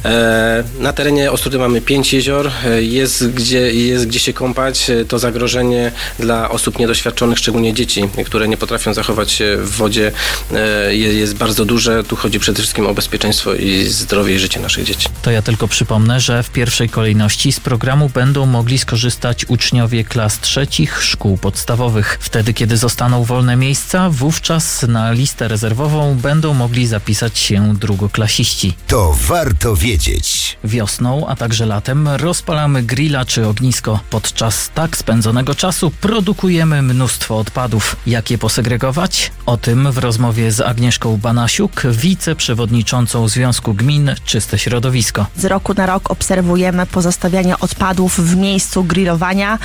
Na terenie Ostródy mamy 5 jezior, jest gdzie się kąpać. To zagrożenie dla osób niedoświadczonych, szczególnie dzieci, które nie potrafią zachować się w wodzie, jest bardzo duże. Tu chodzi przede wszystkim o bezpieczeństwo i zdrowie i życie naszych dzieci. To ja tylko przypomnę, że w pierwszej kolejności z programu będą mogli skorzystać uczniowie klas 3 szkół podstawowych. Wtedy, kiedy zostaną wolne miejsca, wówczas na listę rezerwową będą mogli zapisać się drugoklasiści. To warto wiedzieć. Wiosną, a także latem rozpalamy grilla czy ognisko. Podczas tak spędzonego czasu produkujemy mnóstwo odpadów. Jak je posegregować? O tym w rozmowie z Agnieszką Banasiuk, wiceprzewodniczącą Związku Gmin Czyste Środowisko. Z roku na rok obserwujemy pozostawianie odpadów w miejscu grillowania.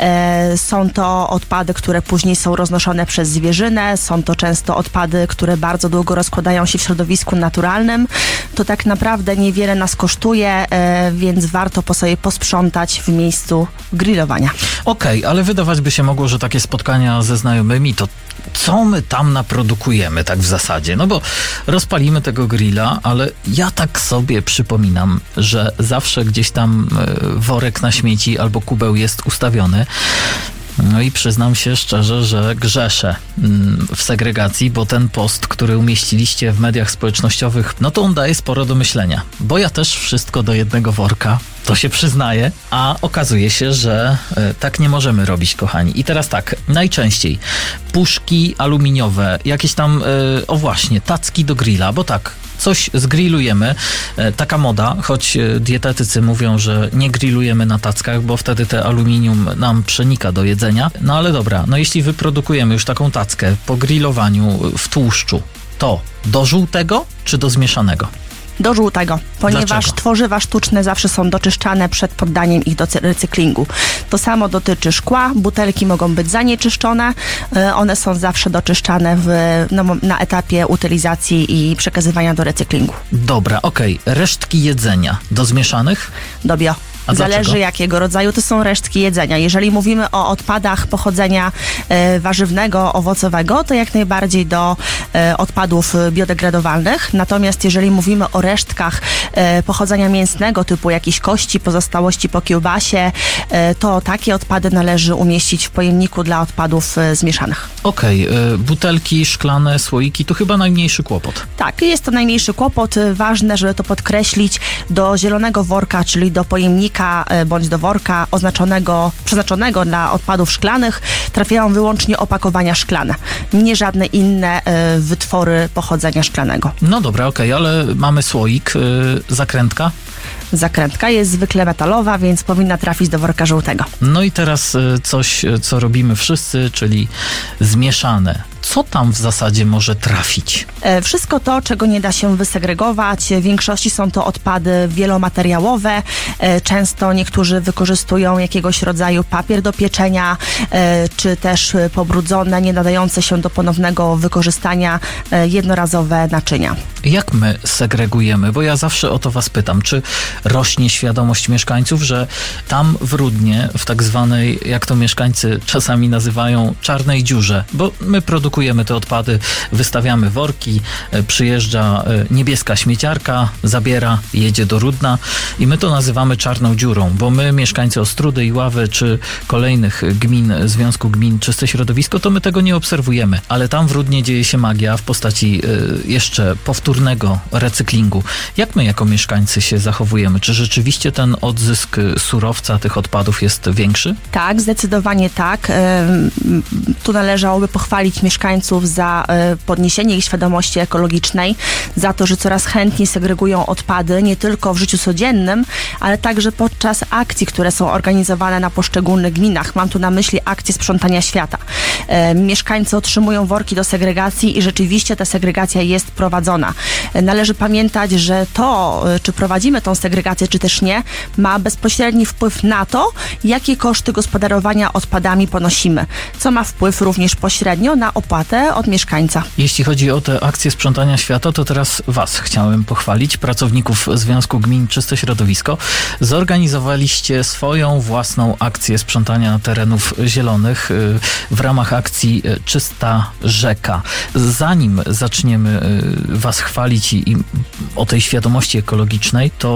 Są to odpady, które później są roznoszone przez zwierzynę. Są to często odpady, które bardzo długo rozkładają się w środowisku naturalnym. To tak naprawdę niewiele nas kosztuje, więc warto po sobie posprzątać w miejscu grillowania. Okej, ale wydawać by się mogło, że takie spotkania ze znajomymi to co my tam naprodukujemy tak w zasadzie? No bo rozpalimy tego grilla, ale ja tak sobie przypominam, że zawsze gdzieś tam worek na śmieci albo kubeł jest ustawiony. No i przyznam się szczerze, że grzeszę w segregacji, bo ten post, który umieściliście w mediach społecznościowych, no to on daje sporo do myślenia. Bo ja też wszystko do jednego worka, to się przyznaję, a okazuje się, że tak nie możemy robić, kochani. I teraz tak, najczęściej puszki aluminiowe, jakieś tam, o właśnie, tacki do grilla, bo tak, coś zgrillujemy, taka moda, choć dietetycy mówią, że nie grillujemy na tackach, bo wtedy te aluminium nam przenika do jedzenia. No ale dobra, no jeśli wyprodukujemy już taką tackę po grillowaniu w tłuszczu, to do żółtego czy do zmieszanego? Do żółtego, ponieważ Dlaczego? tworzywa sztuczne zawsze są doczyszczane przed poddaniem ich do recyklingu. To samo dotyczy szkła, butelki mogą być zanieczyszczone, one są zawsze doczyszczane na etapie utylizacji i przekazywania do recyklingu. Dobra, okej. Resztki jedzenia do zmieszanych? Do bio. A Zależy dlaczego? jakiego rodzaju to są resztki jedzenia. Jeżeli mówimy o odpadach pochodzenia warzywnego, owocowego, to jak najbardziej do odpadów biodegradowalnych. Natomiast jeżeli mówimy o resztkach pochodzenia mięsnego, typu jakieś kości, pozostałości po kiełbasie, to takie odpady należy umieścić w pojemniku dla odpadów zmieszanych. Okej, butelki, szklane, słoiki to chyba najmniejszy kłopot. Tak, jest to najmniejszy kłopot. Ważne, żeby to podkreślić, do zielonego worka, czyli do pojemnika bądź do worka przeznaczonego dla odpadów szklanych trafiają wyłącznie opakowania szklane, nie żadne inne wytwory pochodzenia szklanego. No dobra, okej, ale mamy słoik, zakrętka. Zakrętka jest zwykle metalowa, więc powinna trafić do worka żółtego. No i teraz coś, co robimy wszyscy, czyli zmieszane. Co tam w zasadzie może trafić? Wszystko to, czego nie da się wysegregować. W większości są to odpady wielomateriałowe. Często niektórzy wykorzystują jakiegoś rodzaju papier do pieczenia, czy też pobrudzone, nie nadające się do ponownego wykorzystania jednorazowe naczynia. Jak my segregujemy? Bo ja zawsze o to was pytam. Czy rośnie świadomość mieszkańców, że tam w Rudnie, w tak zwanej, jak to mieszkańcy czasami nazywają, czarnej dziurze, bo my produkujemy te odpady, wystawiamy worki, przyjeżdża niebieska śmieciarka, zabiera, jedzie do Rudna i my to nazywamy czarną dziurą, bo my, mieszkańcy Ostródy, Iławy czy kolejnych gmin, Związku Gmin Czyste Środowisko, to my tego nie obserwujemy, ale tam w Rudnie dzieje się magia w postaci jeszcze powtórnego recyklingu. Jak my jako mieszkańcy się zachowujemy? Czy rzeczywiście ten odzysk surowca, tych odpadów jest większy? Tak, zdecydowanie tak. Tu należałoby pochwalić mieszkańców za podniesienie ich świadomości ekologicznej, za to, że coraz chętniej segregują odpady, nie tylko w życiu codziennym, ale także podczas akcji, które są organizowane na poszczególnych gminach. Mam tu na myśli akcję sprzątania świata. Mieszkańcy otrzymują worki do segregacji i rzeczywiście ta segregacja jest prowadzona. Należy pamiętać, że to, czy prowadzimy tą segregację, czy też nie, ma bezpośredni wpływ na to, jakie koszty gospodarowania odpadami ponosimy, co ma wpływ również pośrednio na opłatę od mieszkańca. Jeśli chodzi o te akcje sprzątania świata, to teraz was chciałem pochwalić, pracowników Związku Gmin Czyste Środowisko. Zorganizowaliście swoją własną akcję sprzątania terenów zielonych w ramach akcji Czysta Rzeka. Zanim zaczniemy was chwalić i o tej świadomości ekologicznej, to